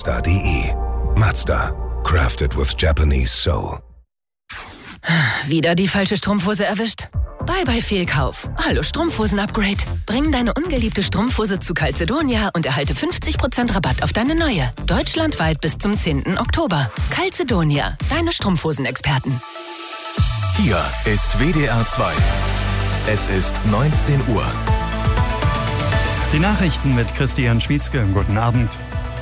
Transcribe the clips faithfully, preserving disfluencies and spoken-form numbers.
Mazda punkt de. Mazda. Crafted with Japanese soul. Wieder die falsche Strumpfhose erwischt? Bye bye Fehlkauf. Hallo Strumpfhosen-Upgrade. Bring deine ungeliebte Strumpfhose zu Calzedonia und erhalte fünfzig Prozent Rabatt auf deine neue. Deutschlandweit bis zum zehnten Oktober. Calzedonia, deine Strumpfhosen-Experten. Hier ist W D R zwei. Es ist neunzehn Uhr. Die Nachrichten mit Christian Schwietzke. Guten Abend.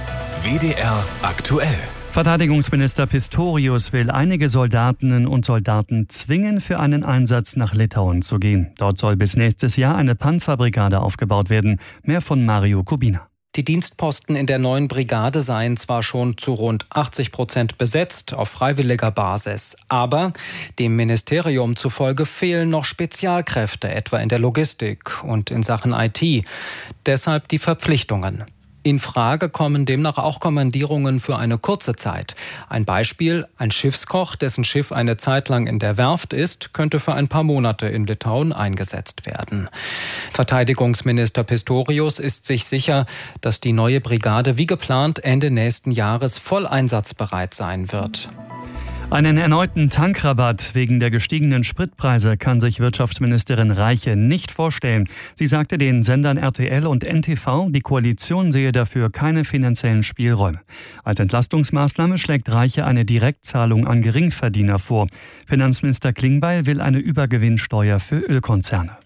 W D R aktuell. Verteidigungsminister Pistorius will einige Soldatinnen und Soldaten zwingen, für einen Einsatz nach Litauen zu gehen. Dort soll bis nächstes Jahr eine Panzerbrigade aufgebaut werden. Mehr von Mario Kubina. Die Dienstposten in der neuen Brigade seien zwar schon zu rund achtzig Prozent besetzt, auf freiwilliger Basis. Aber dem Ministerium zufolge fehlen noch Spezialkräfte, etwa in der Logistik und in Sachen I T. Deshalb die Verpflichtungen. In Frage kommen demnach auch Kommandierungen für eine kurze Zeit. Ein Beispiel: Ein Schiffskoch, dessen Schiff eine Zeit lang in der Werft ist, könnte für ein paar Monate in Litauen eingesetzt werden. Verteidigungsminister Pistorius ist sich sicher, dass die neue Brigade wie geplant Ende nächsten Jahres voll einsatzbereit sein wird. Einen erneuten Tankrabatt wegen der gestiegenen Spritpreise kann sich Wirtschaftsministerin Reiche nicht vorstellen. Sie sagte den Sendern R T L und N T V, die Koalition sehe dafür keine finanziellen Spielräume. Als Entlastungsmaßnahme schlägt Reiche eine Direktzahlung an Geringverdiener vor. Finanzminister Klingbeil will eine Übergewinnsteuer für Ölkonzerne.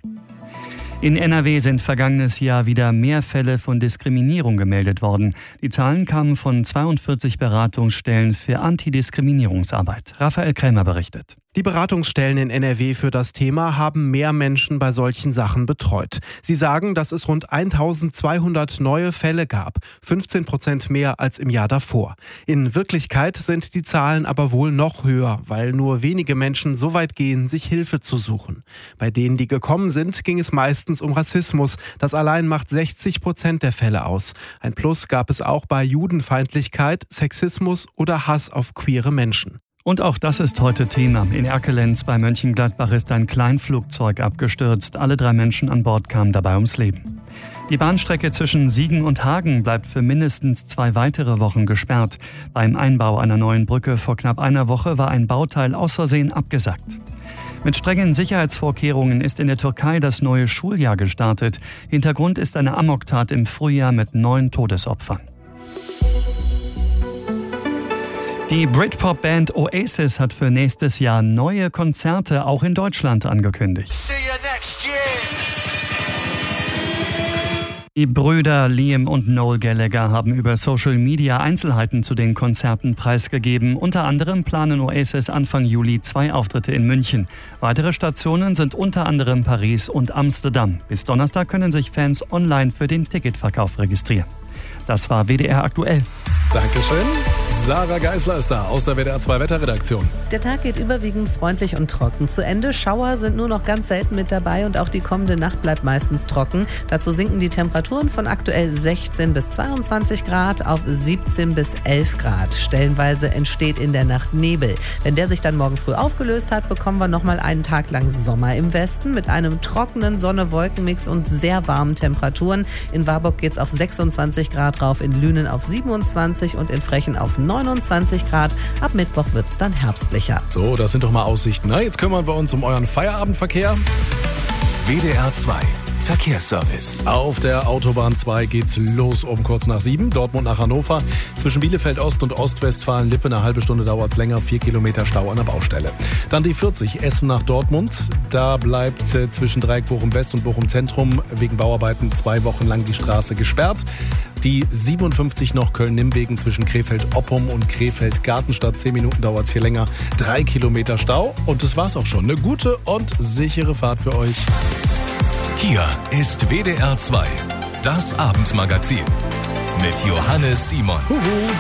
In N R W sind vergangenes Jahr wieder mehr Fälle von Diskriminierung gemeldet worden. Die Zahlen kamen von zweiundvierzig Beratungsstellen für Antidiskriminierungsarbeit. Raphael Krämer berichtet. Die Beratungsstellen in N R W für das Thema haben mehr Menschen bei solchen Sachen betreut. Sie sagen, dass es rund eintausendzweihundert neue Fälle gab, fünfzehn Prozent mehr als im Jahr davor. In Wirklichkeit sind die Zahlen aber wohl noch höher, weil nur wenige Menschen so weit gehen, sich Hilfe zu suchen. Bei denen, die gekommen sind, ging es meistens um Rassismus. Das allein macht sechzig Prozent der Fälle aus. Ein Plus gab es auch bei Judenfeindlichkeit, Sexismus oder Hass auf queere Menschen. Und auch das ist heute Thema. In Erkelenz bei Mönchengladbach ist ein Kleinflugzeug abgestürzt. Alle drei Menschen an Bord kamen dabei ums Leben. Die Bahnstrecke zwischen Siegen und Hagen bleibt für mindestens zwei weitere Wochen gesperrt. Beim Einbau einer neuen Brücke vor knapp einer Woche war ein Bauteil aus Versehen abgesackt. Mit strengen Sicherheitsvorkehrungen ist in der Türkei das neue Schuljahr gestartet. Hintergrund ist eine Amoktat im Frühjahr mit neun Todesopfern. Die Britpop-Band Oasis hat für nächstes Jahr neue Konzerte auch in Deutschland angekündigt. Die Brüder Liam und Noel Gallagher haben über Social Media Einzelheiten zu den Konzerten preisgegeben. Unter anderem planen Oasis Anfang Juli zwei Auftritte in München. Weitere Stationen sind unter anderem Paris und Amsterdam. Bis Donnerstag können sich Fans online für den Ticketverkauf registrieren. Das war W D R aktuell. Dankeschön. Sarah Geisler ist da aus der W D R zwei Wetterredaktion. Der Tag geht überwiegend freundlich und trocken zu Ende. Schauer sind nur noch ganz selten mit dabei und auch die kommende Nacht bleibt meistens trocken. Dazu sinken die Temperaturen von aktuell sechzehn bis zweiundzwanzig Grad auf siebzehn bis elf Grad. Stellenweise entsteht in der Nacht Nebel. Wenn der sich dann morgen früh aufgelöst hat, bekommen wir nochmal einen Tag lang Sommer im Westen mit einem trockenen Sonne-Wolken-Mix und sehr warmen Temperaturen. In Warburg geht es auf sechsundzwanzig Grad rauf, in Lünen auf siebenundzwanzig und in Frechen auf neunundzwanzig Grad. Ab Mittwoch wird es dann herbstlicher. So, das sind doch mal Aussichten. Na, jetzt kümmern wir uns um euren Feierabendverkehr. W D R zwei Verkehrsservice. Auf der Autobahn zwei geht's los um kurz nach sieben. Dortmund nach Hannover. Zwischen Bielefeld Ost und Ostwestfalen-Lippe eine halbe Stunde dauert's länger. Vier Kilometer Stau an der Baustelle. Dann die vierzig Essen nach Dortmund. Da bleibt äh, zwischen Dreieck Bochum West und Bochum Zentrum wegen Bauarbeiten zwei Wochen lang die Straße gesperrt. Die siebenundfünfzig noch Köln-Nimwegen zwischen Krefeld-Oppum und Krefeld-Gartenstadt. Zehn Minuten dauert's hier länger. Drei Kilometer Stau. Und das war's auch schon. Eine gute und sichere Fahrt für euch. Hier ist W D R zwei, das Abendmagazin mit Johannes Simon. Huhu.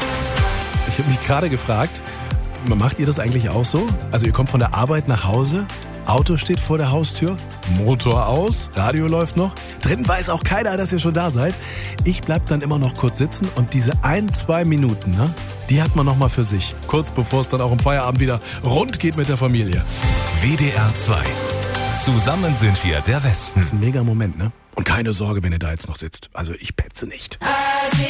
Ich habe mich gerade gefragt, macht ihr das eigentlich auch so? Also ihr kommt von der Arbeit nach Hause, Auto steht vor der Haustür, Motor aus, Radio läuft noch, drin weiß auch keiner, dass ihr schon da seid. Ich bleib dann immer noch kurz sitzen und diese ein, zwei Minuten, ne, die hat man noch mal für sich. Kurz bevor es dann auch im Feierabend wieder rund geht mit der Familie. W D R zwei. Zusammen sind wir der Westen. Das ist ein mega Moment, ne? Und keine Sorge, wenn ihr da jetzt noch sitzt. Also ich petze nicht.